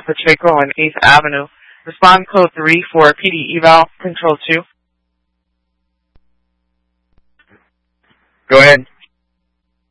Pacheco on 8th Avenue. Respond code 3 for PD eval, control 2. Go ahead.